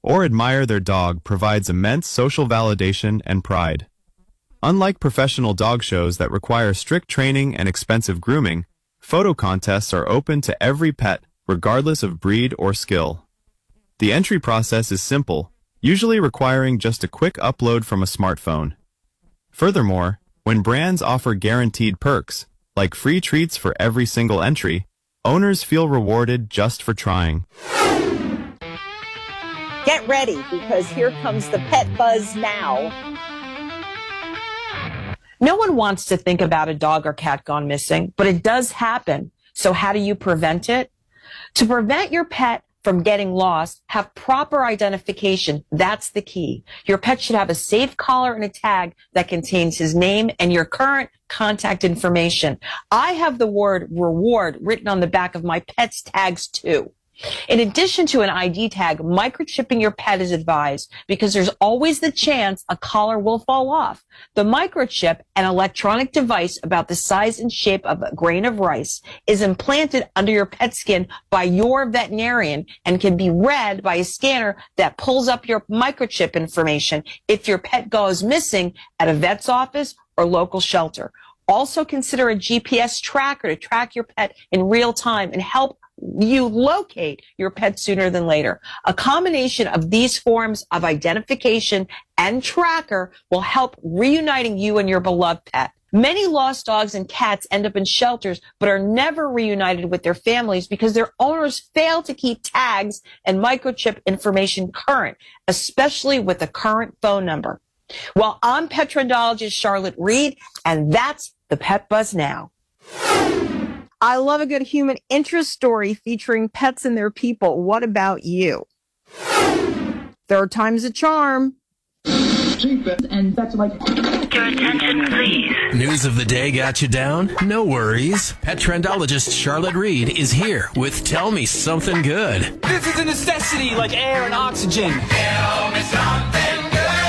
or admire their dog provides immense social validation and pride. Unlike professional dog shows that require strict training and expensive grooming, photo contests are open to every pet, regardless of breed or skill. The entry process is simple, usually requiring just a quick upload from a smartphone. Furthermore, when brands offer guaranteed perks, like free treats for every single entry, owners feel rewarded just for trying. Get ready, because here comes the Pet Buzz now. No one wants to think about a dog or cat gone missing, but it does happen. So how do you prevent it? To prevent your pet from getting lost, have proper identification. That's the key. Your pet should have a safe collar and a tag that contains his name and your current contact information. I have the word reward written on the back of my pet's tags too. In addition to an ID tag, microchipping your pet is advised because there's always the chance a collar will fall off. The microchip, an electronic device about the size and shape of a grain of rice, is implanted under your pet's skin by your veterinarian and can be read by a scanner that pulls up your microchip information if your pet goes missing at a vet's office or local shelter. Also consider a GPS tracker to track your pet in real time and help you locate your pet sooner than later. A combination of these forms of identification and tracker will help reuniting you and your beloved pet. Many lost dogs and cats end up in shelters but are never reunited with their families because their owners fail to keep tags and microchip information current, especially with the current phone number. Well, I'm pet trendologist Charlotte Reed, and that's the Pet Buzz Now. I love a good human interest story featuring pets and their people. What about you? Third time's a charm. And that's like... Your attention, please. News of the day got you down? No worries. Pet trendologist Charlotte Reed is here with Tell Me Something Good. This is a necessity like air and oxygen. Tell me something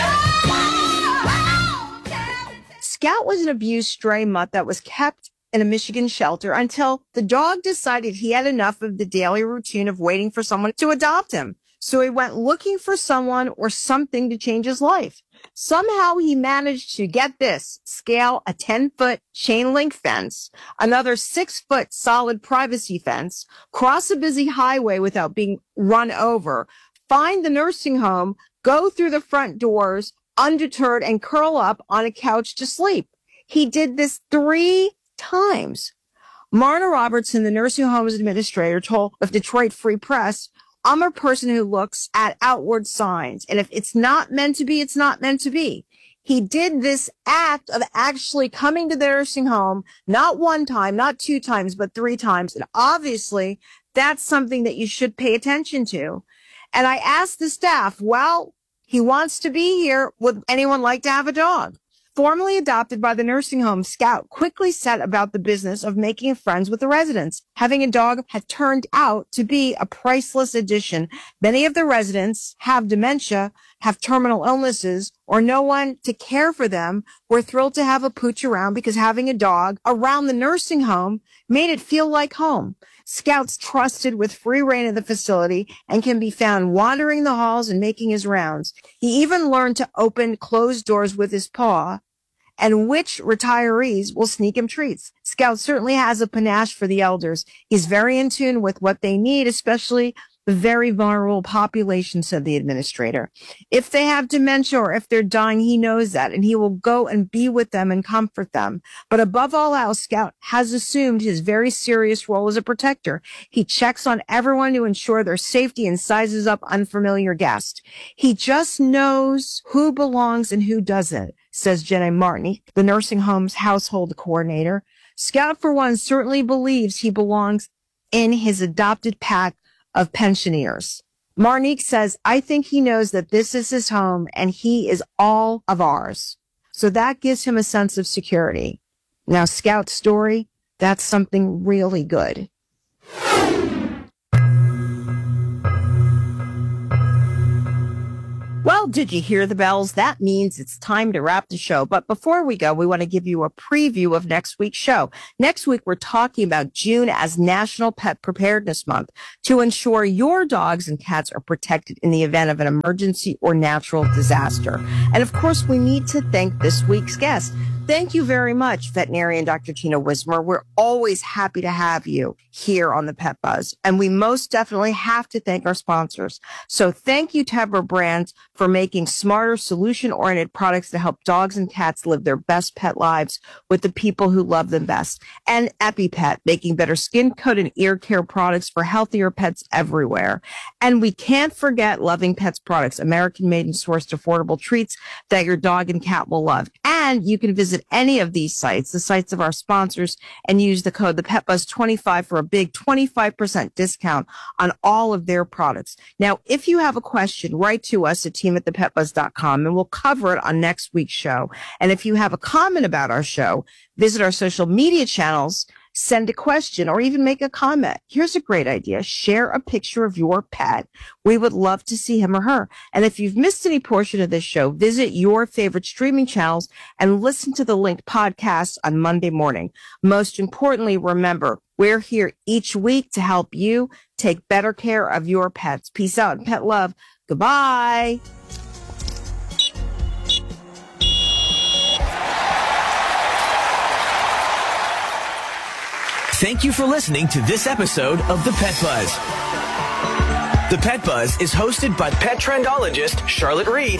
good. Scout was an abused stray mutt that was kept in a Michigan shelter until the dog decided he had enough of the daily routine of waiting for someone to adopt him. So he went looking for someone or something to change his life. Somehow he managed to get this, scale a 10-foot chain link fence, another 6-foot solid privacy fence, cross a busy highway without being run over, find the nursing home, go through the front doors undeterred, and curl up on a couch to sleep. He did this 3 times. Marna Robertson, the nursing home's administrator, told of Detroit Free Press, "I'm a person who looks at outward signs, and if it's not meant to be, it's not meant to be." He did this act of actually coming to the nursing home, not 1 time, not 2 times, but 3 times. And obviously, that's something that you should pay attention to. And I asked the staff, well, he wants to be here. Would anyone like to have a dog? Formally adopted by the nursing home, Scout quickly set about the business of making friends with the residents. Having a dog had turned out to be a priceless addition. Many of the residents have dementia, have terminal illnesses, or no one to care for them. Were thrilled to have a pooch around because having a dog around the nursing home made it feel like home. Scout's trusted with free reign of the facility and can be found wandering the halls and making his rounds. He even learned to open closed doors with his paw and which retirees will sneak him treats. Scout certainly has a panache for the elders. He's very in tune with what they need, especially the very vulnerable population, said the administrator. If they have dementia or if they're dying, he knows that, and he will go and be with them and comfort them. But above all else, Scout has assumed his very serious role as a protector. He checks on everyone to ensure their safety and sizes up unfamiliar guests. He just knows who belongs and who doesn't, says Jenna Martinique, the nursing home's household coordinator. Scout, for one, certainly believes he belongs in his adopted pack of pensioners. Martinique says, I think he knows that this is his home and he is all of ours. So that gives him a sense of security. Now, Scout's story, that's something really good. Well, did you hear the bells? That means it's time to wrap the show. But before we go, we want to give you a preview of next week's show. Next week, we're talking about June as National Pet Preparedness Month to ensure your dogs and cats are protected in the event of an emergency or natural disaster. And of course, we need to thank this week's guest. Thank you very much, veterinarian Dr. Tina Wismer. We're always happy to have you here on the Pet Buzz. And we most definitely have to thank our sponsors. So thank you, Tevra Brands, for making smarter, solution-oriented products to help dogs and cats live their best pet lives with the people who love them best. And EpiPet, making better skin, coat, and ear care products for healthier pets everywhere. And we can't forget Loving Pets products, American-made and sourced affordable treats that your dog and cat will love. And you can visit any of these sites, the sites of our sponsors, and use the code ThePetBuzz25 for a big 25% discount on all of their products. Now, if you have a question, write to us at team@thepetbuzz.com and we'll cover it on next week's show. And if you have a comment about our show, visit our social media channels, send a question, or even make a comment. Here's a great idea. Share a picture of your pet. We would love to see him or her. And if you've missed any portion of this show, visit your favorite streaming channels and listen to the linked podcast on Monday morning. Most importantly, remember, we're here each week to help you take better care of your pets. Peace out and pet love. Goodbye. Thank you for listening to this episode of The Pet Buzz. The Pet Buzz is hosted by pet trendologist Charlotte Reed.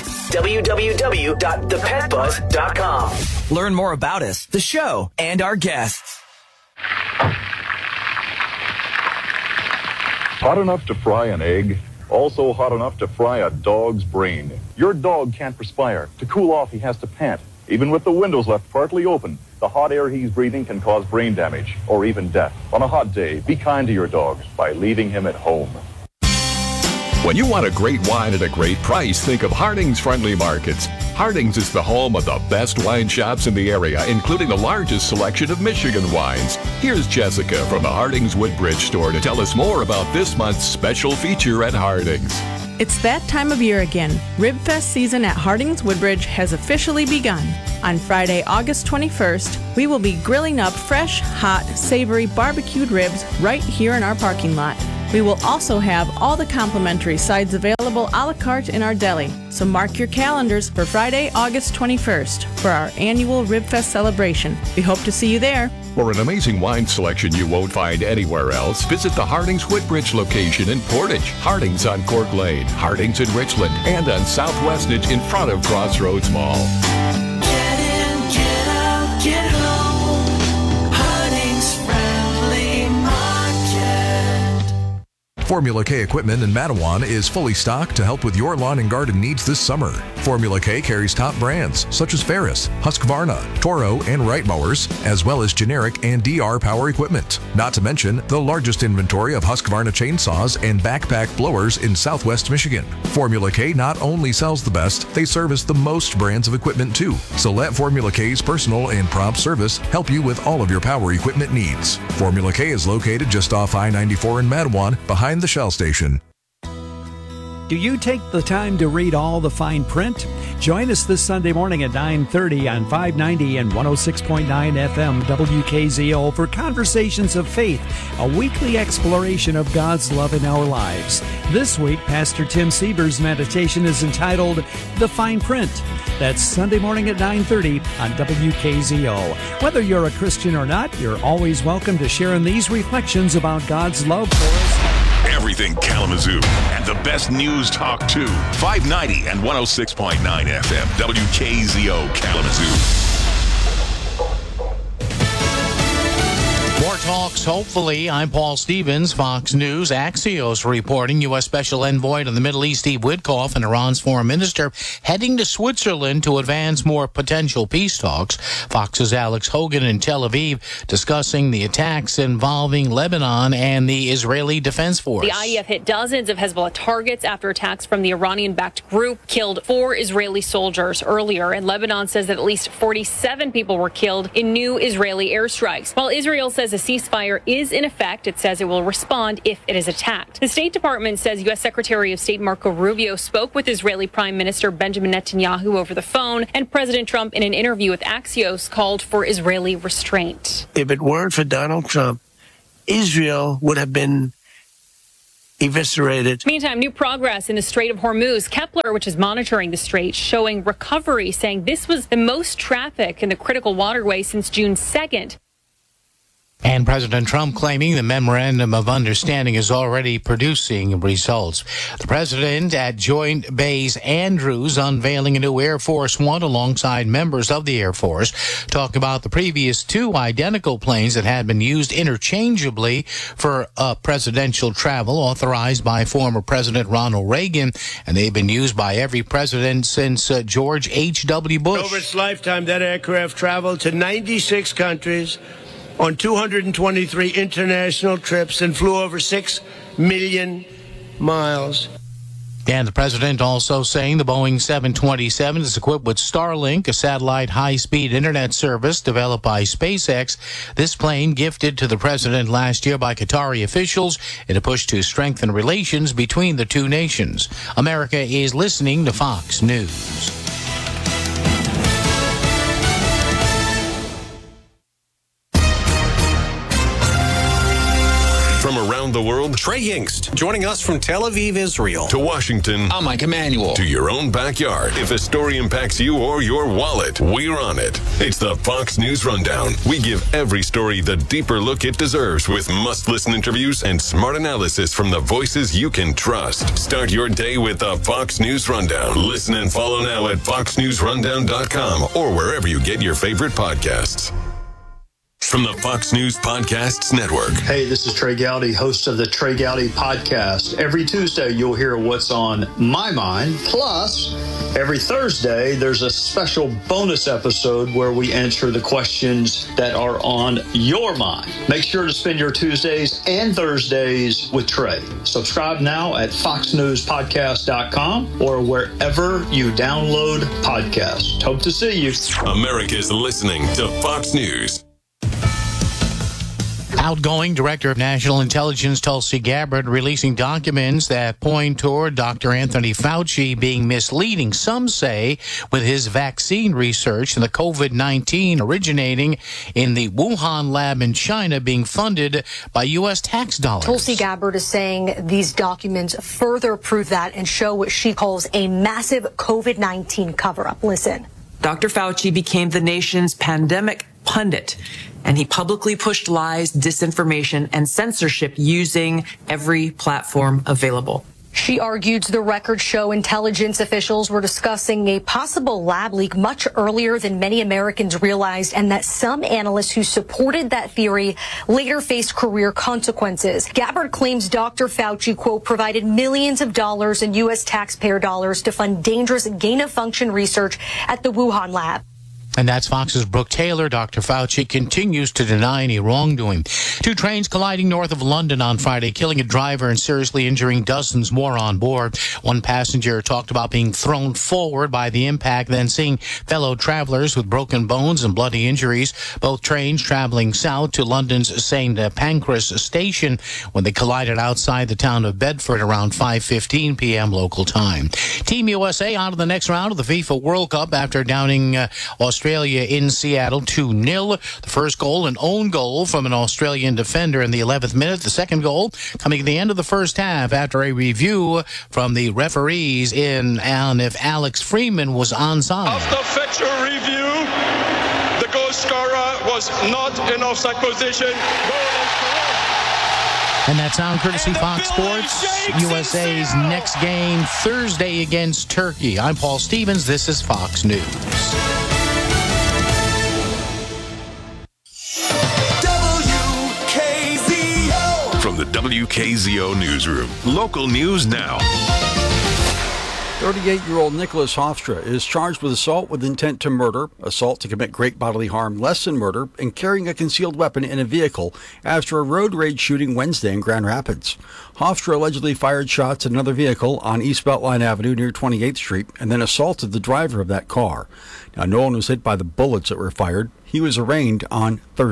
www.thepetbuzz.com. Learn more about us, the show, and our guests. Hot enough to fry an egg, also hot enough to fry a dog's brain. Your dog can't perspire. To cool off, he has to pant. Even with the windows left partly open, the hot air he's breathing can cause brain damage or even death. On a hot day, be kind to your dog by leaving him at home. When you want a great wine at a great price, think of Harding's Friendly Markets. Harding's is the home of the best wine shops in the area, including the largest selection of Michigan wines. Here's Jessica from the Harding's Woodbridge store to tell us more about this month's special feature at Harding's. It's that time of year again. Ribfest season at Harding's Woodbridge has officially begun. On Friday, August 21st, we will be grilling up fresh, hot, savory barbecued ribs right here in our parking lot. We will also have all the complimentary sides available a la carte in our deli. So mark your calendars for Friday, August 21st for our annual Ribfest celebration. We hope to see you there. For an amazing wine selection you won't find anywhere else, visit the Harding's Woodbridge location in Portage, Harding's on Cork Lane, Harding's in Richland, and on South Westnedge in front of Crossroads Mall. Get in, get out, get home. Harding's Friendly Market. Formula K equipment in Matawan is fully stocked to help with your lawn and garden needs this summer. Formula K carries top brands such as Ferris, Husqvarna, Toro, and Wright mowers, as well as generic and DR power equipment. Not to mention the largest inventory of Husqvarna chainsaws and backpack blowers in Southwest Michigan. Formula K not only sells the best, they service the most brands of equipment too. So let Formula K's personal and prompt service help you with all of your power equipment needs. Formula K is located just off I-94 in Matawan, behind the Shell station. Do you take the time to read all the fine print? Join us this Sunday morning at 9:30 on 590 and 106.9 FM WKZO for Conversations of Faith, a weekly exploration of God's love in our lives. This week, Pastor Tim Sieber's meditation is entitled The Fine Print. That's Sunday morning at 9:30 on WKZO. Whether you're a Christian or not, you're always welcome to share in these reflections about God's love for us. Everything Kalamazoo and the best news talk too. 590 and 106.9 FM WKZO Kalamazoo. More talks, hopefully. I'm Paul Stevens, Fox News. Axios reporting U.S. Special Envoy to the Middle East, Steve Witkoff, and Iran's foreign minister heading to Switzerland to advance more potential peace talks. Fox's Alex Hogan in Tel Aviv discussing the attacks involving Lebanon and the Israeli Defense Force. The IDF hit dozens of Hezbollah targets after attacks from the Iranian-backed group killed 4 Israeli soldiers earlier, and Lebanon says that at least 47 people were killed in new Israeli airstrikes. While Israel says a ceasefire is in effect. It says it will respond if it is attacked. The State Department says U.S. Secretary of State Marco Rubio spoke with Israeli Prime Minister Benjamin Netanyahu over the phone, and President Trump, in an interview with Axios, called for Israeli restraint. If it weren't for Donald Trump, Israel would have been eviscerated. Meantime, new progress in the Strait of Hormuz. Kepler, which is monitoring the strait, showing recovery, saying this was the most traffic in the critical waterway since June 2nd. And President Trump claiming the memorandum of understanding is already producing results. The president at Joint Base Andrews unveiling a new Air Force One alongside members of the Air Force. Talk about the previous two identical planes that had been used interchangeably for presidential travel authorized by former President Ronald Reagan. And they've been used by every president since George H.W. Bush. Over its lifetime, that aircraft traveled to 96 countries on 223 international trips and flew over 6 million miles. And the president also saying the Boeing 727 is equipped with Starlink, a satellite high-speed internet service developed by SpaceX. This plane gifted to the president last year by Qatari officials in a push to strengthen relations between the two nations. America is listening to Fox News. From around the world, Trey Yingst, joining us from Tel Aviv, Israel. To Washington, I'm Mike Emanuel. To your own backyard. If a story impacts you or your wallet, we're on it. It's the Fox News Rundown. We give every story the deeper look it deserves with must-listen interviews and smart analysis from the voices you can trust. Start your day with the Fox News Rundown. Listen and follow now at foxnewsrundown.com or wherever you get your favorite podcasts. From the Fox News Podcasts Network. Hey, this is Trey Gowdy, host of the Trey Gowdy Podcast. Every Tuesday, you'll hear what's on my mind. Plus, every Thursday, there's a special bonus episode where we answer the questions that are on your mind. Make sure to spend your Tuesdays and Thursdays with Trey. Subscribe now at foxnewspodcast.com or wherever you download podcasts. Hope to see you. America's listening to Fox News. Outgoing Director of National Intelligence Tulsi Gabbard releasing documents that point toward Dr. Anthony Fauci being misleading, some say, with his vaccine research and the COVID-19 originating in the Wuhan lab in China being funded by U.S. tax dollars. Tulsi Gabbard is saying these documents further prove that and show what she calls a massive COVID-19 cover-up. Listen. Dr. Fauci became the nation's pandemic pundit, and he publicly pushed lies, disinformation, and censorship using every platform available. She argued the records show intelligence officials were discussing a possible lab leak much earlier than many Americans realized, and that some analysts who supported that theory later faced career consequences. Gabbard claims Dr. Fauci, quote, provided millions of dollars in U.S. taxpayer dollars to fund dangerous gain-of-function research at the Wuhan lab. And that's Fox's Brooke Taylor. Dr. Fauci continues to deny any wrongdoing. Two trains colliding north of London on Friday, killing a driver and seriously injuring dozens more on board. One passenger talked about being thrown forward by the impact, then seeing fellow travelers with broken bones and bloody injuries. Both trains traveling south to London's St. Pancras station when they collided outside the town of Bedford around 5:15 p.m. local time. Team USA out of the next round of the FIFA World Cup after downing Australia in Seattle 2-0. The first goal, an own goal from an Australian defender in the 11th minute. The second goal coming at the end of the first half after a review from the referees on if Alex Freeman was onside. After factual review, the goal scorer was not in offside position. And that sound courtesy Fox Sports. USA's next game Thursday against Turkey. I'm Paul Stevens. This is Fox News. From the WKZO Newsroom, local news now. 38-year-old Nicholas Hofstra is charged with assault with intent to murder, assault to commit great bodily harm less than murder, and carrying a concealed weapon in a vehicle after a road rage shooting Wednesday in Grand Rapids. Hofstra allegedly fired shots at another vehicle on East Beltline Avenue near 28th Street and then assaulted the driver of that car. Now, no one was hit by the bullets that were fired. He was arraigned on Thursday.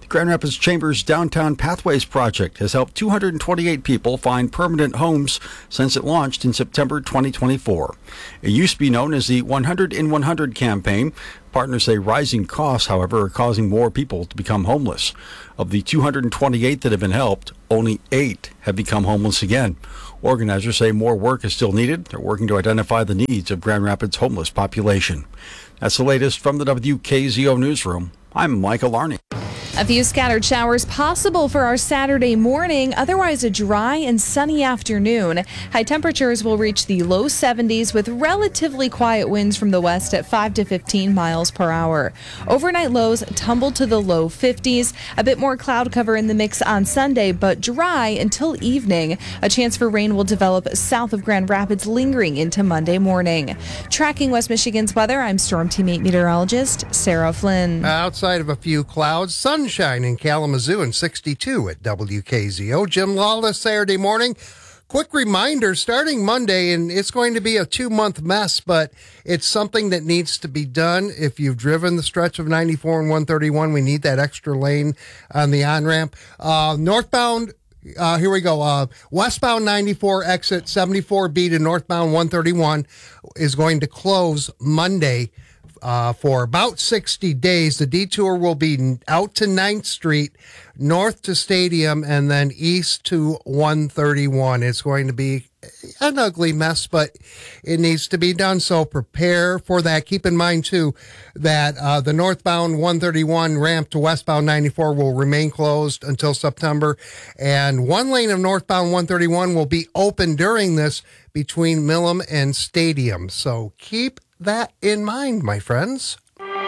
Grand Rapids Chamber's Downtown Pathways project has helped 228 people find permanent homes since it launched in September 2024. It used to be known as the 100 in 100 campaign. Partners say rising costs, however, are causing more people to become homeless. Of the 228 that have been helped, only 8 have become homeless again. Organizers say more work is still needed. They're working to identify the needs of Grand Rapids' homeless population. That's the latest from the WKZO Newsroom. I'm Michael Larney. A few scattered showers possible for our Saturday morning, otherwise a dry and sunny afternoon. High temperatures will reach the low 70s with relatively quiet winds from the west at 5 to 15 miles per hour. Overnight lows tumble to the low 50s. A bit more cloud cover in the mix on Sunday, but dry until evening. A chance for rain will develop south of Grand Rapids, lingering into Monday morning. Tracking West Michigan's weather, I'm Storm Team 8 meteorologist Sarah Flynn. Outside of a few clouds, sunshine in Kalamazoo and 62 at WKZO. Jim Lawless, Saturday morning. Quick reminder, starting Monday, and it's going to be a 2-month mess, but it's something that needs to be done. If you've driven the stretch of 94 and 131, we need that extra lane on the on-ramp. Northbound, here we go. Westbound 94 exit 74B to northbound 131 is going to close Monday for about 60 days. The detour will be out to 9th Street, north to Stadium, and then east to 131. It's going to be an ugly mess, but it needs to be done, so prepare for that. Keep in mind, too, that the northbound 131 ramp to westbound 94 will remain closed until September, and one lane of northbound 131 will be open during this between Millam and Stadium. So keep that in mind, my friends.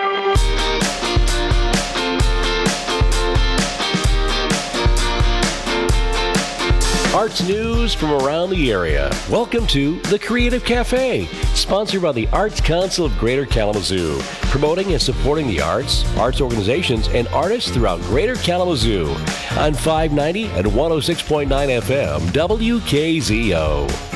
Arts news from around the area. Welcome to The Creative Cafe, sponsored by the Arts Council of Greater Kalamazoo, promoting and supporting the arts, arts organizations, and artists throughout Greater Kalamazoo on 590 and 106.9 FM WKZO.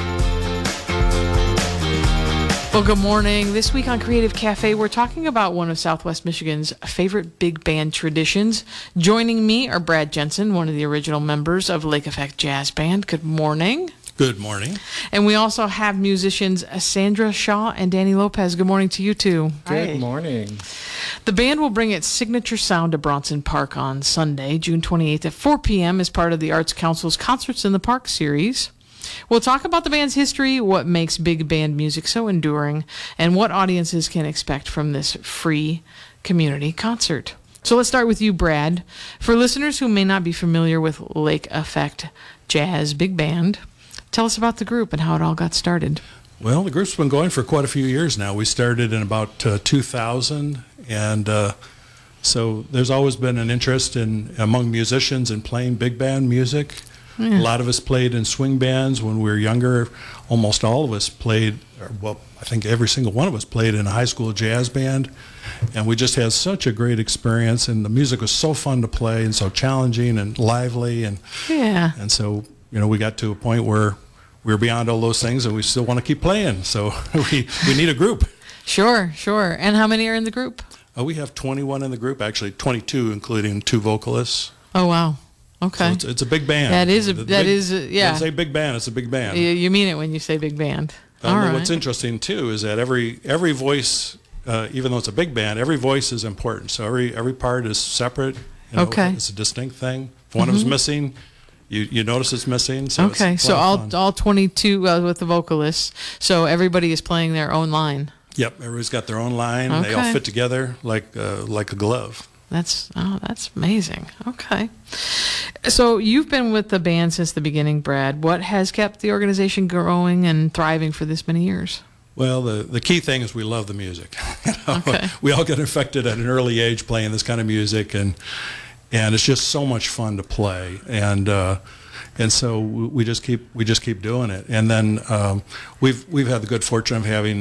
Well, good morning. This week on Creative Cafe, we're talking about one of Southwest Michigan's favorite big band traditions. Joining me are Brad Jensen, one of the original members of Lake Effect Jazz Band. Good morning. Good morning. And we also have musicians Sandra Shaw and Danny Lopez. Good morning to you two. Good morning. The band will bring its signature sound to Bronson Park on Sunday, June 28th at 4 p.m. as part of the Arts Council's Concerts in the Park series. We'll talk about the band's history, what makes big band music so enduring, and what audiences can expect from this free community concert. So let's start with you, Brad. For listeners who may not be familiar with Lake Effect Jazz Big Band, tell us about the group and how it all got started. Well, the group's been going for quite a few years now. We started in about 2000, and so there's always been an interest among musicians in playing big band music. Yeah. A lot of us played in swing bands when we were younger. Almost all of us played, well, I think every single one of us played in a high school jazz band. And we just had such a great experience, and the music was so fun to play and so challenging and lively. And so, we got to a point where we were beyond all those things, and we still want to keep playing. So we need a group. Sure. And how many are in the group? We have 21 in the group, actually 22, including 2 vocalists. Oh, wow. Okay. So it's a big band. That is, yeah. When I say big band, it's a big band. You mean it when you say big band. All right. What's interesting, too, is that every voice, even though it's a big band, every voice is important. So every part is separate. Okay. It's a distinct thing. If one of them's missing, you notice it's missing. So okay. So all 22 with the vocalists. So everybody is playing their own line. Yep. Everybody's got their own line. Okay. They all fit together like a glove. That's amazing. Okay. So you've been with the band since the beginning, Brad. What has kept the organization growing and thriving for this many years? Well, the key thing is we love the music. Okay. We all get infected at an early age playing this kind of music, and it's just so much fun to play. And so we just keep doing it. And then we've had the good fortune of having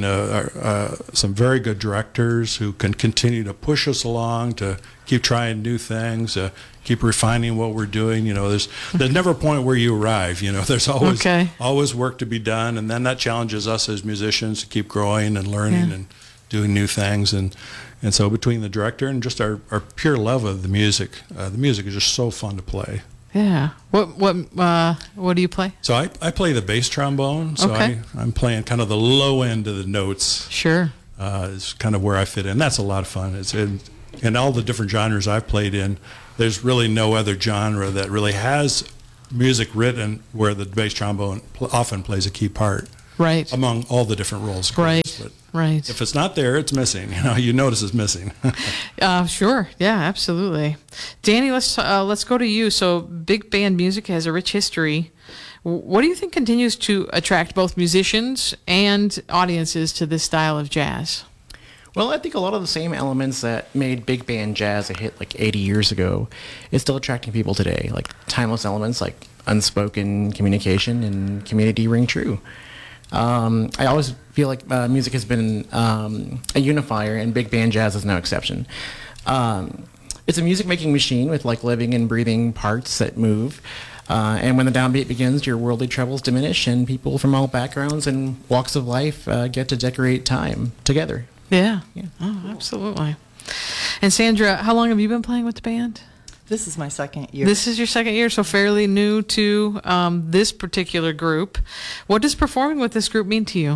some very good directors who can continue to push us along, to keep trying new things, keep refining what we're doing. There's never a point where you arrive. There's always work to be done, and then that challenges us as musicians to keep growing and learning and doing new things, and so between the director and just our pure love of the music is just so fun to play. Yeah. What do you play? So I play the bass trombone. So Okay. I'm playing kind of the low end of the notes. Sure. Is kind of where I fit in. That's a lot of fun. It's in all the different genres I've played in. There's really no other genre that really has music written where the bass trombone often plays a key part. Right. Among all the different roles. of Right. course. But Right. if it's not there, it's missing. You notice it's missing. Sure. Yeah, absolutely. Danny, let's go to you. So big band music has a rich history. What do you think continues to attract both musicians and audiences to this style of jazz? Well, I think a lot of the same elements that made big band jazz a hit like 80 years ago is still attracting people today, like timeless elements like unspoken communication and community ring true. I always feel like music has been a unifier, and big band jazz is no exception. It's a music-making machine with like living and breathing parts that move. And when the downbeat begins, your worldly troubles diminish, and people from all backgrounds and walks of life get to decorate time together. Yeah. Oh, absolutely. And Sandra, how long have you been playing with the band? This is my second year. This is your second year, so fairly new to this particular group. What does performing with this group mean to you?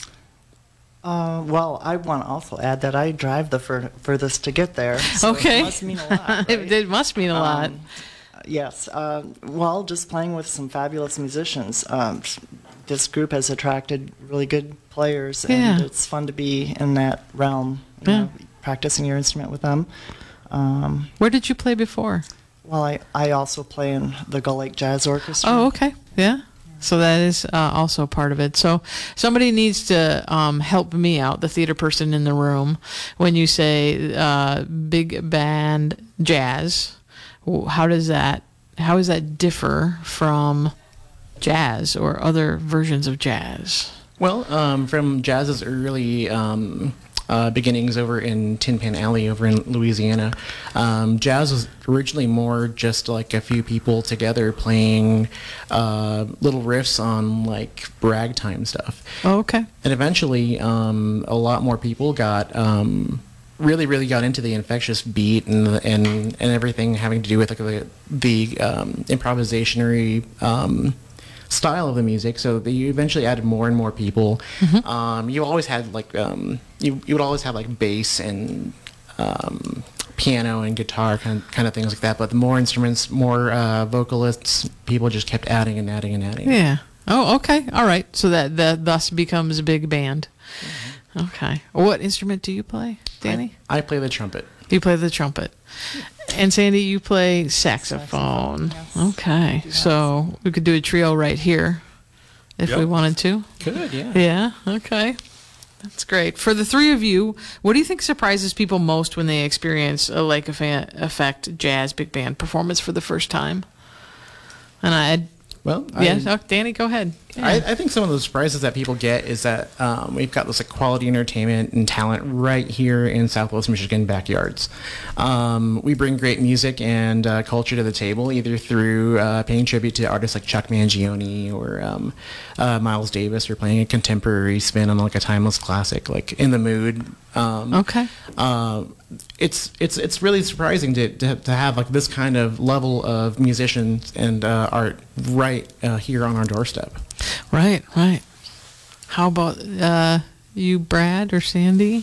Well, I want to also add that I drive the furthest to get there. So Okay. It must mean a lot. Right? It must mean a lot. Yes. Well, just playing with some fabulous musicians. This group has attracted really good players, and Yeah. it's fun to be in that realm, you know, practicing your instrument with them. Where did you play before? Well, I also play in the Gull Lake Jazz Orchestra. Oh, okay. Yeah. So that is also part of it. So somebody needs to help me out, the theater person in the room, when you say big band jazz. How does that differ from jazz or other versions of jazz? Well, from jazz's early beginnings over in Tin Pan Alley over in Louisiana, jazz was originally more just like a few people together playing little riffs on like ragtime stuff. Oh, okay. And eventually, a lot more people got really got into the infectious beat and everything having to do with like the improvisationary style of the music. So you eventually added more and more people. You always had like you would always have like bass and piano and guitar kind of things like that. But the more instruments, more vocalists, people just kept adding and adding and adding. Yeah. Oh, okay. All right. So that thus becomes a big band. Okay. What instrument do you play, Danny? I play the trumpet. You play the trumpet. And Sandy, you play saxophone. Yes. Okay. So we could do a trio right here if we wanted to. Could, yeah. Yeah. Okay. That's great. For the three of you, what do you think surprises people most when they experience a Lake Effect jazz big band performance for the first time? And Danny, go ahead. Yeah. I think some of the surprises that people get is that we've got this like quality entertainment and talent right here in Southwest Michigan backyards. We bring great music and culture to the table, either through paying tribute to artists like Chuck Mangione or Miles Davis, or playing a contemporary spin on like a timeless classic, like In the Mood. Okay. It's really surprising to have like this kind of level of musicians and art right here on our doorstep. Right. How about you, Brad or Sandy?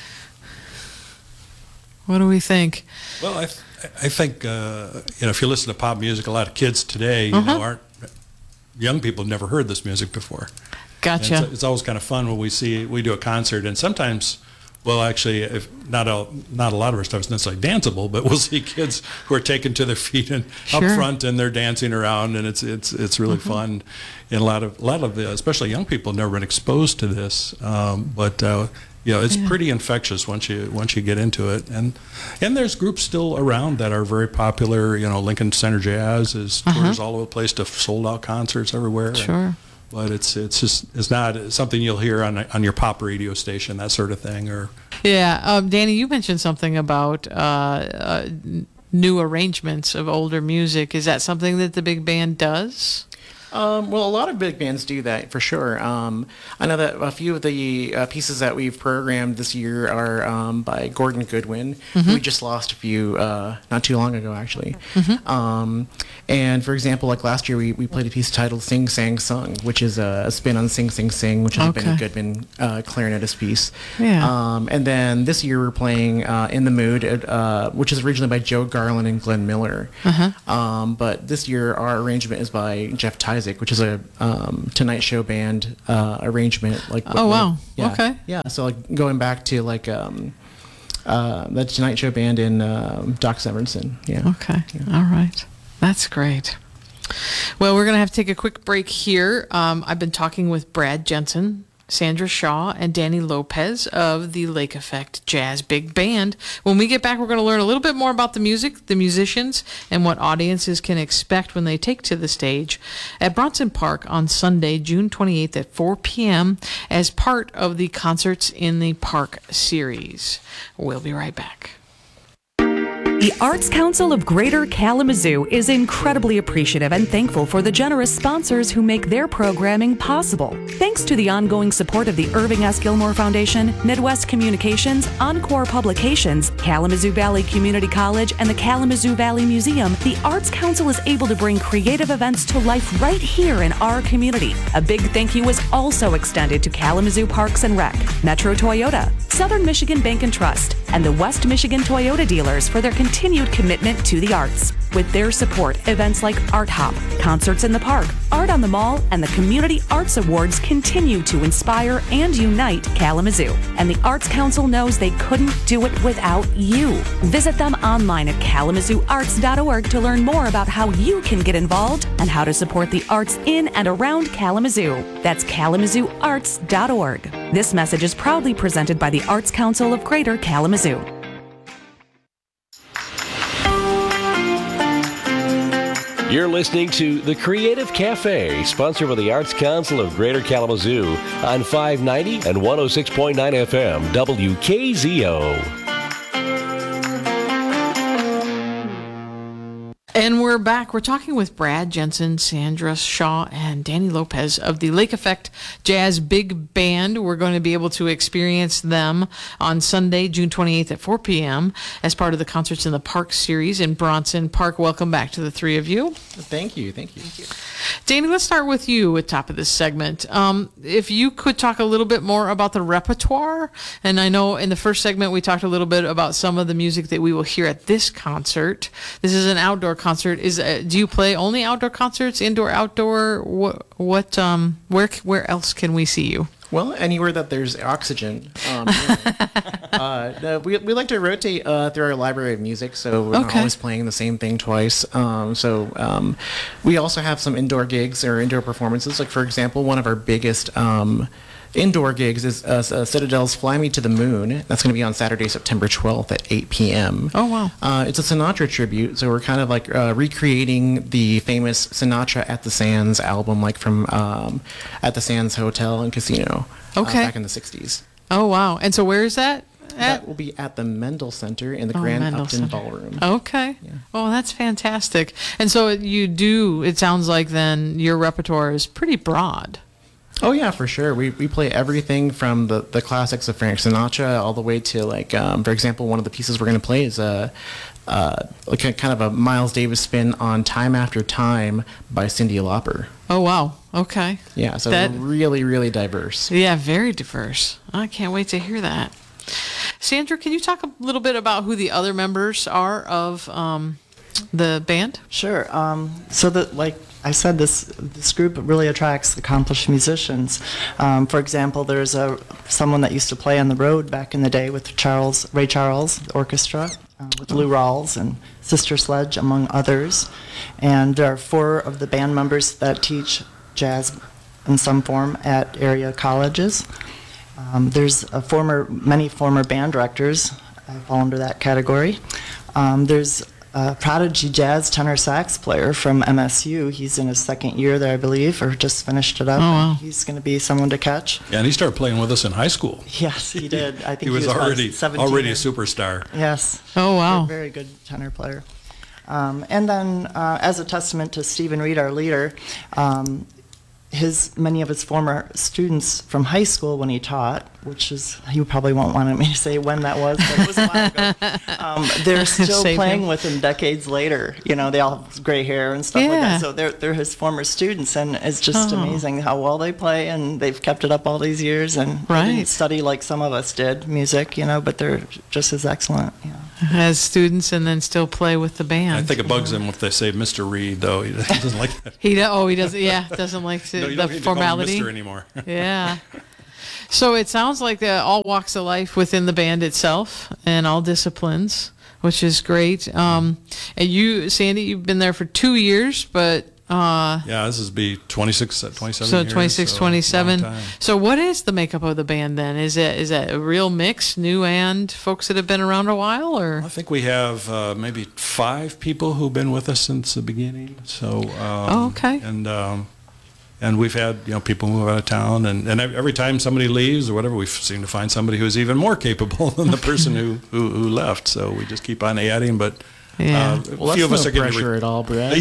What do we think? Well, I think if you listen to pop music, a lot of kids today, young people have never heard this music before. Gotcha. It's always kind of fun when we do a concert, and sometimes. Well, actually, if not a lot of our stuff is necessarily danceable, but we'll see kids who are taken to their feet and up front, and they're dancing around, and it's really fun. And a lot of especially young people have never been exposed to this, but it's pretty infectious once you get into it. And there's groups still around that are very popular. Lincoln Center Jazz tours all over the place to sold out concerts everywhere. Sure. But it's not something you'll hear on your pop radio station, that sort of thing. Or Danny, you mentioned something about new arrangements of older music. Is that something that the big band does? Well, a lot of big bands do that for sure. I know that a few of the pieces that we've programmed this year are by Gordon Goodwin. Mhm. We just lost a few not too long ago, actually. Mhm. And for example, like last year, we played a piece titled "Sing Sang Sung," which is a spin on "Sing Sing Sing," which is a Benny Okay. Goodman clarinetist piece. Yeah. And then this year we're playing "In the Mood," which is originally by Joe Garland and Glenn Miller. Uh-huh. But this year our arrangement is by Jeff Tyzik, which is a Tonight Show band arrangement. Like Oh, wow. yeah, Okay. yeah. So like going back to like the Tonight Show band in Doc Severinsen. Yeah. Okay. All right. That's great. Well, we're going to have to take a quick break here. I've been talking with Brad Jensen, Sandra Shaw, and Danny Lopez of the Lake Effect Jazz Big Band. When we get back, we're going to learn a little bit more about the music, the musicians, and what audiences can expect when they take to the stage at Bronson Park on Sunday, June 28th at 4 p.m. as part of the Concerts in the Park series. We'll be right back. The Arts Council of Greater Kalamazoo is incredibly appreciative and thankful for the generous sponsors who make their programming possible. Thanks to the ongoing support of the Irving S. Gilmore Foundation, Midwest Communications, Encore Publications, Kalamazoo Valley Community College, and the Kalamazoo Valley Museum, the Arts Council is able to bring creative events to life right here in our community. A big thank you is also extended to Kalamazoo Parks and Rec, Metro Toyota, Southern Michigan Bank and Trust, and the West Michigan Toyota dealers for their continued commitment to the arts. With their support, events like Art Hop, Concerts in the Park, Art on the Mall, and the Community Arts Awards continue to inspire and unite Kalamazoo. And the Arts Council knows they couldn't do it without you. Visit them online at kalamazooarts.org to learn more about how you can get involved and how to support the arts in and around Kalamazoo. That's kalamazooarts.org. This message is proudly presented by the Arts Council of Greater Kalamazoo. You're listening to The Creative Cafe, sponsored by the Arts Council of Greater Kalamazoo on 590 and 106.9 FM, WKZO. And we're back. We're talking with Brad Jensen, Sandra Shaw, and Danny Lopez of the Lake Effect Jazz Big Band. We're going to be able to experience them on Sunday, June 28th at 4 p.m. as part of the Concerts in the Park series in Bronson Park. Welcome back to the three of you. Thank you. Thank you. Danny, let's start with you at top of this segment. If you could talk a little bit more about the repertoire, and I know in the first segment we talked a little bit about some of the music that we will hear at this concert. This is an outdoor concert. Do you play only outdoor concerts, indoor, outdoor? Where else can we see you? Well, anywhere that there's oxygen. We like to rotate through our library of music, so we're not always playing the same thing twice. We also have some indoor gigs or indoor performances. Like, for example, one of our biggest indoor gigs is Citadel's Fly Me to the Moon. That's going to be on Saturday, September 12th at 8 p.m. Oh, wow. It's a Sinatra tribute, so we're kind of like recreating the famous Sinatra at the Sands album, like from at the Sands Hotel and Casino back in the 60s. Oh, wow. And so where is that? That will be at the Mendel Center in the Grand Mendel Upton Center. Ballroom. Okay. Yeah. Oh, that's fantastic. And so it sounds like then your repertoire is pretty broad. Oh, yeah, for sure. We play everything from the classics of Frank Sinatra all the way to, like, for example, one of the pieces we're going to play is like a kind of a Miles Davis spin on Time After Time by Cyndi Lauper. Oh, wow. Okay. Yeah, so we're really, really diverse. Yeah, very diverse. I can't wait to hear that. Sandra, can you talk a little bit about who the other members are of the band? Sure. Like I said, this group really attracts accomplished musicians. For example, there's someone that used to play on the road back in the day with Ray Charles Orchestra, with Lou Rawls and Sister Sledge, among others. And there are 4 of the band members that teach jazz in some form at area colleges. There's many former band directors. I fall under that category. There's a prodigy jazz tenor sax player from MSU. He's in his second year there, I believe, or just finished it up. Oh, wow. He's going to be someone to catch. Yeah, and he started playing with us in high school. Yes, he did. I think he was already about 17 a superstar. Yes. Oh, wow. Very good tenor player. And then, as a testament to Stephen Reed, our leader, many of his former students from high school when he taught, which is, you probably won't want me to say when that was, but it was a while ago. They're still Save playing him. with him decades later. You know, they all have gray hair and stuff like Yeah. that. So they're his former students, and it's just Oh. amazing how well they play, and they've kept it up all these years. And they Right. didn't study like some of us did music, you know, but they're just as excellent. You know. As students and then still play with the band. I think it bugs him if they say Mr. Reed, though. He doesn't like that. He doesn't. Yeah, doesn't like No, you the don't need to call him formality. Mr. anymore. Yeah. So it sounds like all walks of life within the band itself and all disciplines, which is great. And you, Sandy, you've been there for 2 years, but Yeah, this is be 27 so years. 26, so 27. long time. So what is the makeup of the band then? Is that a real mix, new and folks that have been around a while, or? I think we have maybe 5 people who've been with us since the beginning. So okay. And we've had people move out of town, and every time somebody leaves or whatever, we seem to find somebody who's even more capable than the person who left. So we just keep on adding, but Yeah. a Well, few of that's us no are getting pressure at all, Brad.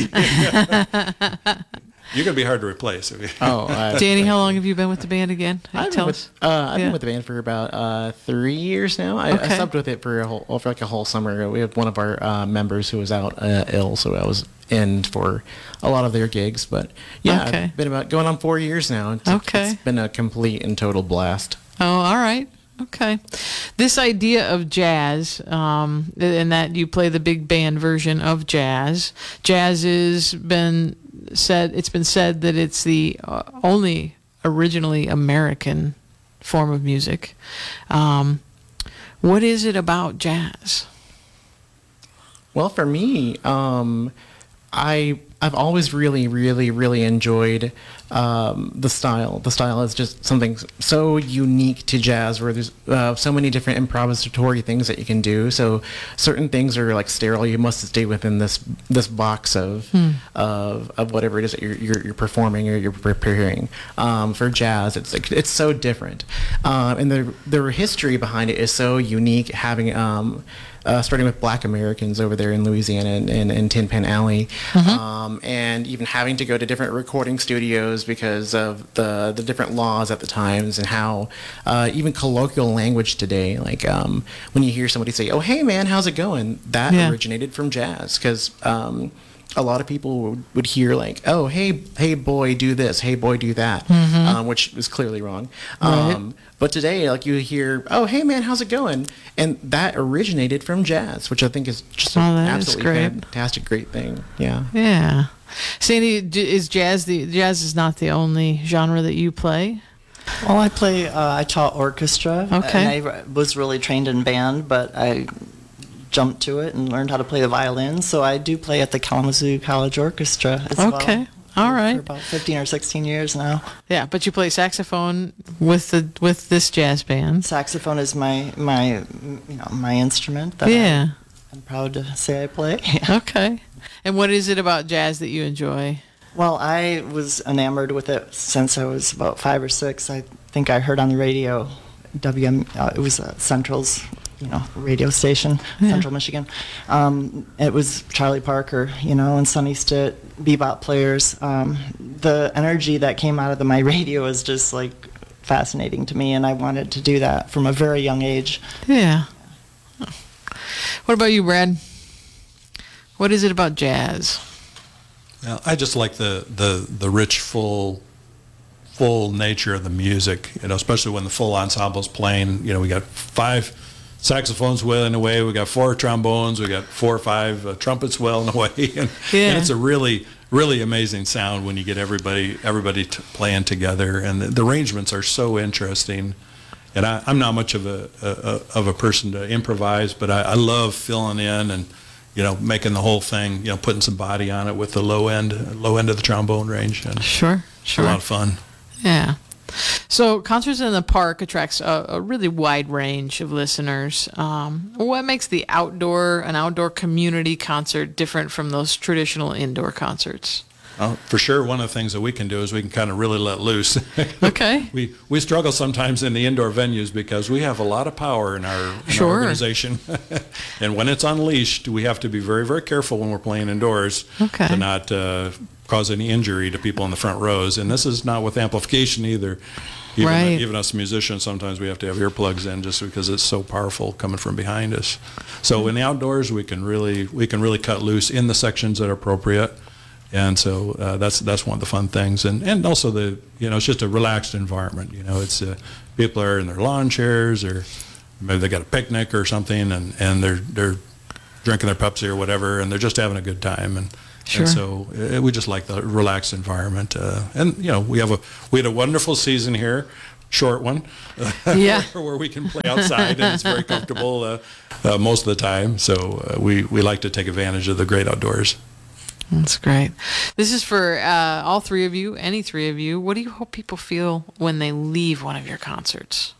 You're going to be hard to replace. Danny, how long have you been with the band again? I've Tell been us. I've Yeah. been with the band for about 3 years now. I Okay. subbed with it for a whole summer. We had one of our members who was out ill, so I was in for a lot of their gigs. But yeah, Okay. I've been about going on 4 years now. It's been a complete and total blast. Oh, all right. Okay. This idea of jazz, and that you play the big band version of jazz. Jazz has been said, it's been said that it's the only originally American form of music. What is it about jazz? Well, for me, I've always really, really, really enjoyed the style. The style is just something so unique to jazz, where there's so many different improvisatory things that you can do. So certain things are like sterile. You must stay within this box of whatever it is that you're performing or you're preparing. For jazz, it's so different, and the history behind it is so unique. Having starting with Black Americans over there in Louisiana and Tin Pan Alley, and even having to go to different recording studios because of the different laws at the times, and how even colloquial language today, like when you hear somebody say, "Oh, hey man, how's it going?" That originated from jazz, because a lot of people would hear like, "Oh, hey boy, do this, hey boy, do that," which is clearly wrong. Right. But today, like, you hear, "Oh, hey man, how's it going?" And that originated from jazz, which I think is just an that is absolutely great. fantastic, great thing. Yeah. Yeah. Sandy, is jazz is not the only genre that you play? Well, I taught orchestra. Okay. And I was really trained in band, but I jumped to it and learned how to play the violin. So I do play at the Kalamazoo College Orchestra as well. Okay. All right. For about 15 or 16 years now. Yeah, but you play saxophone with this jazz band. Saxophone is my instrument that I'm proud to say I play. Okay. And what is it about jazz that you enjoy? Well, I was enamored with it since I was about 5 or 6. I think I heard on the radio, it was Central's, radio station, Central Michigan. It was Charlie Parker, and Sonny Stitt, bebop players. The energy that came out of my radio is just like fascinating to me, and I wanted to do that from a very young age. Yeah. What about you, Brad? What is it about jazz? Well, I just like the rich, full nature of the music, especially when the full ensemble's playing. We got 5 saxophones wailing away, we got 4 trombones, we got 4 or 5 trumpets wailing away, and it's a really, really amazing sound when you get everybody playing together, and the arrangements are so interesting. And I'm not much of a person to improvise, but I love filling in and making the whole thing, putting some body on it with the low end of the trombone range. And Sure. It's a lot of fun. Yeah. So Concerts in the Park attracts a really wide range of listeners. What makes an outdoor community concert different from those traditional indoor concerts? For sure, one of the things that we can do is we can kind of really let loose. Okay. We struggle sometimes in the indoor venues because we have a lot of power in our organization. And when it's unleashed, we have to be very, very careful when we're playing indoors to not cause any injury to people in the front rows. And this is not with amplification either. Even us musicians, sometimes we have to have earplugs in just because it's so powerful coming from behind us. So in the outdoors, we can really cut loose in the sections that are appropriate. And so that's one of the fun things, and also it's just a relaxed environment. It's people are in their lawn chairs, or maybe they got a picnic or something, and they're drinking their Pepsi or whatever, and they're just having a good time. And so we just like the relaxed environment. And we had a wonderful season here, short one, where we can play outside and it's very comfortable most of the time. So we like to take advantage of the great outdoors. That's great. This is for all three of you, any three of you. What do you hope people feel when they leave one of your concerts?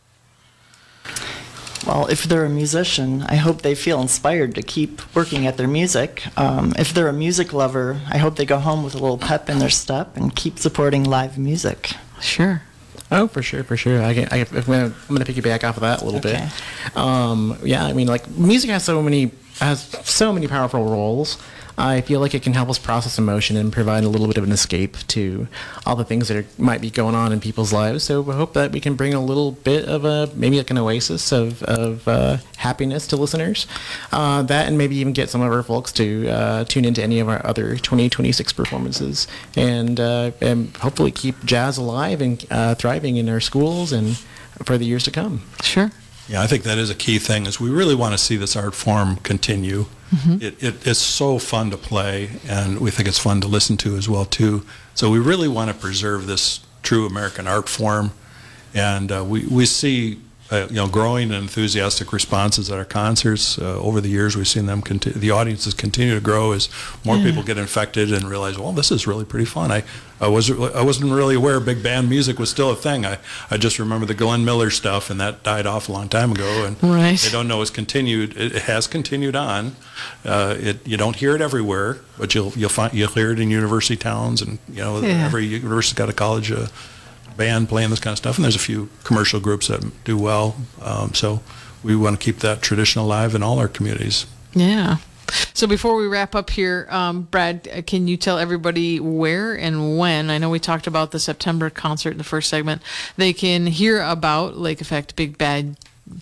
Well, if they're a musician, I hope they feel inspired to keep working at their music. If they're a music lover, I hope they go home with a little pep in their step and keep supporting live music. Sure. Oh, for sure. I'm going to piggyback off of that a little bit. Music has so many powerful roles. I feel like it can help us process emotion and provide a little bit of an escape to all the things that might be going on in people's lives. So we hope that we can bring a little bit of maybe like an oasis of happiness to listeners. That, and maybe even get some of our folks to tune into any of our other 2026 performances, and hopefully keep jazz alive and thriving in our schools and for the years to come. Sure. Yeah, I think that is a key thing, is we really want to see this art form continue. It's so fun to play, and we think it's fun to listen to as well too. So we really want to preserve this true American art form, and we see growing and enthusiastic responses at our concerts. Over the years, we've seen them the audiences continue to grow as more people get infected and realize, well, this is really pretty fun. I wasn't really aware big band music was still a thing. I just remember the Glenn Miller stuff, and that died off a long time ago. And they don't know it's continued. It has continued on. You don't hear it everywhere, but you'll hear it in university towns, and every university's got a college band playing this kind of stuff, and there's a few commercial groups that do well. So we want to keep that tradition alive in all our communities. Yeah. So before we wrap up here, Brad, can you tell everybody where and when? I know we talked about the September concert in the first segment. They can hear about Lake Effect Big Band,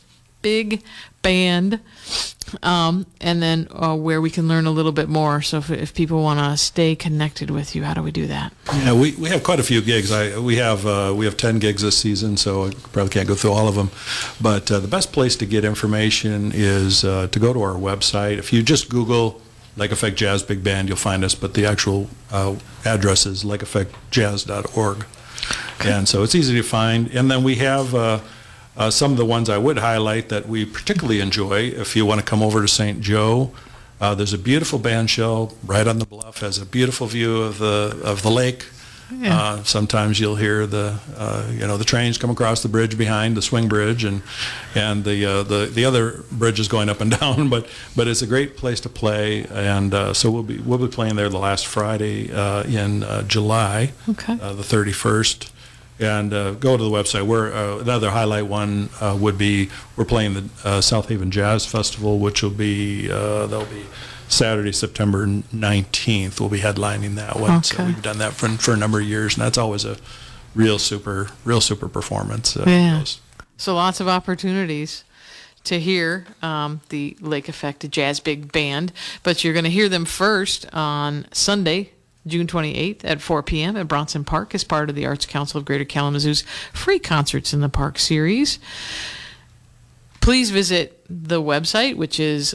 and then where we can learn a little bit more. So if people want to stay connected with you, how do we do that? Yeah, we have quite a few gigs. We have 10 gigs this season, so I probably can't go through all of them. But the best place to get information is to go to our website. If you just Google Lake Effect Jazz Big Band, you'll find us, but the actual address is lakeeffectjazz.org. Okay. And so it's easy to find. And then we have some of the ones I would highlight that we particularly enjoy. If you want to come over to St. Joe, there's a beautiful band shell right on the bluff, has a beautiful view of the lake. Yeah. Sometimes you'll hear the trains come across the bridge behind, the swing bridge, and the other bridge is going up and down. But it's a great place to play, and so we'll be playing there the last Friday in July, the 31st. And go to the website. Another highlight one would be we're playing the South Haven Jazz Festival, which will be that'll be Saturday, September 19th. We'll be headlining that one. Okay. So we've done that for a number of years, and that's always a real super performance. So lots of opportunities to hear the Lake Effect Jazz Big Band, but you're going to hear them first on Sunday, June 28th at 4 p.m. at Bronson Park as part of the Arts Council of Greater Kalamazoo's free Concerts in the Park series. Please visit the website, which is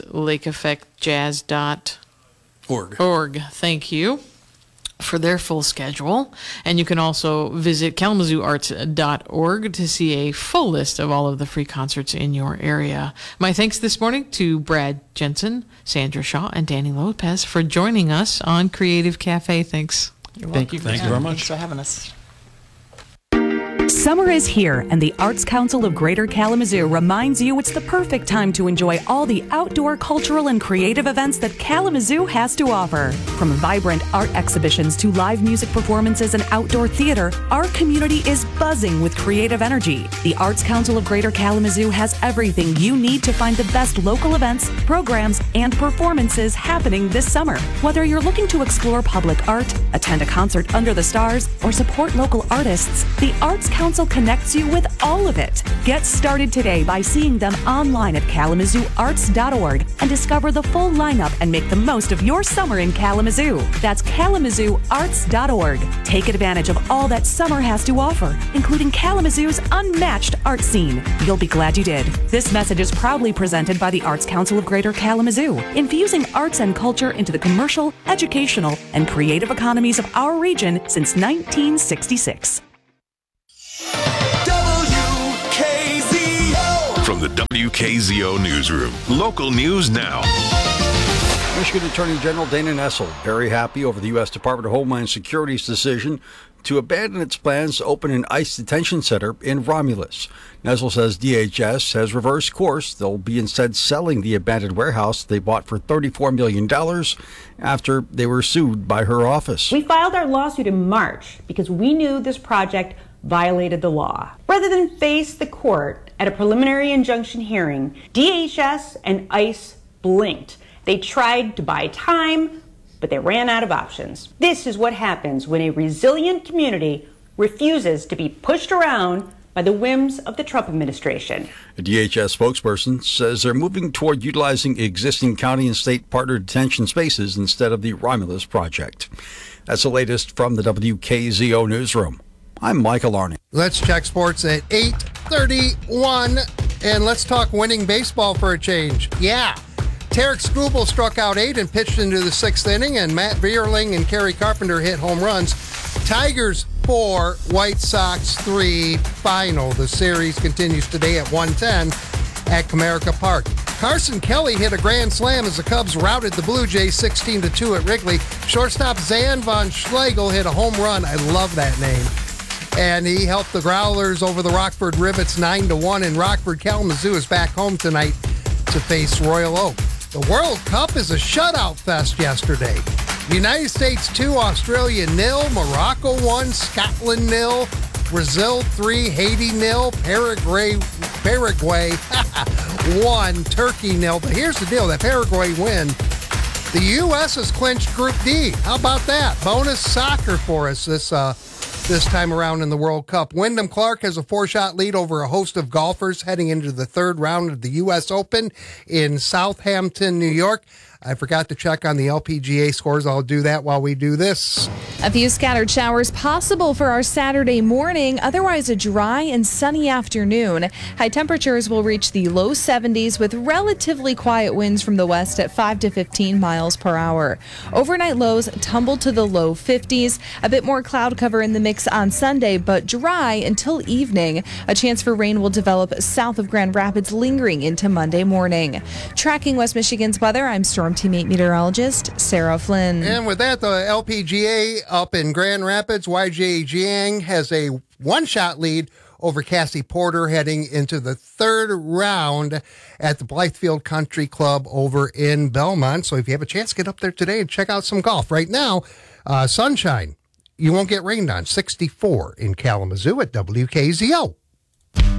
lakeeffectjazz.org. Thank you for their full schedule. And you can also visit kalamazooarts.org to see a full list of all of the free concerts in your area. My thanks this morning to Brad Jensen, Sandra Shaw, and Danny Lopez for joining us on Creative Cafe. Thanks. Thank you. Thank you very much. Thanks for having us. Summer is here, and the Arts Council of Greater Kalamazoo reminds you it's the perfect time to enjoy all the outdoor, cultural, and creative events that Kalamazoo has to offer. From vibrant art exhibitions to live music performances and outdoor theater, our community is buzzing with creative energy. The Arts Council of Greater Kalamazoo has everything you need to find the best local events, programs, and performances happening this summer. Whether you're looking to explore public art, attend a concert under the stars, or support local artists, the Arts Council connects you with all of it. Get started today by seeing them online at KalamazooArts.org and discover the full lineup and make the most of your summer in Kalamazoo. That's KalamazooArts.org. Take advantage of all that summer has to offer, including Kalamazoo's unmatched art scene. You'll be glad you did. This message is proudly presented by the Arts Council of Greater Kalamazoo, infusing arts and culture into the commercial, educational, and creative economies of our region since 1966. From the WKZO Newsroom, local news now. Michigan Attorney General Dana Nessel very happy over the U.S. Department of Homeland Security's decision to abandon its plans to open an ICE detention center in Romulus. Nessel says DHS has reversed course. They'll be instead selling the abandoned warehouse they bought for $34 million after they were sued by her office. We filed our lawsuit in March because we knew this project violated the law. Rather than face the court at a preliminary injunction hearing, DHS and ICE blinked. They tried to buy time, but they ran out of options. This is what happens when a resilient community refuses to be pushed around by the whims of the Trump administration. A DHS spokesperson says they're moving toward utilizing existing county and state partner detention spaces instead of the Romulus project. That's the latest from the WKZO Newsroom. I'm Michael Arney. Let's check sports at 8:31, and let's talk winning baseball for a change. Yeah. Tarek Skubal struck out 8 and pitched into the 6th inning, and Matt Vierling and Kerry Carpenter hit home runs. Tigers 4, White Sox 3 final. The series continues today at 1:10 at Comerica Park. Carson Kelly hit a grand slam as the Cubs routed the Blue Jays 16-2 at Wrigley. Shortstop Zan von Schlegel hit a home run. I love that name. And he helped the Growlers over the Rockford Rivets 9-1. And Rockford Kalamazoo is back home tonight to face Royal Oak. The World Cup is a shutout fest yesterday. United States 2, Australia 0, Morocco 1, Scotland 0, Brazil 3, Haiti 0, Paraguay 1, Turkey 0. But here's the deal, that Paraguay win, the U.S. has clinched Group D. How about that? Bonus soccer for us this time around in the World Cup. Wyndham Clark has a 4-shot lead over a host of golfers heading into the 3rd round of the U.S. Open in Southampton, New York. I forgot to check on the LPGA scores. I'll do that while we do this. A few scattered showers possible for our Saturday morning, otherwise a dry and sunny afternoon. High temperatures will reach the low 70s with relatively quiet winds from the west at 5 to 15 miles per hour. Overnight lows tumble to the low 50s. A bit more cloud cover in the mix on Sunday, but dry until evening. A chance for rain will develop south of Grand Rapids, lingering into Monday morning. Tracking West Michigan's weather, I'm Storm Teammate meteorologist Sarah Flynn. And with that, the LPGA up in Grand Rapids, YJ Jiang has a 1-shot lead over Cassie Porter heading into the 3rd round at the Blythefield Country Club over in Belmont. So if you have a chance, get up there today and check out some golf. Right now, sunshine. You won't get rained on. 64 in Kalamazoo at WKZO.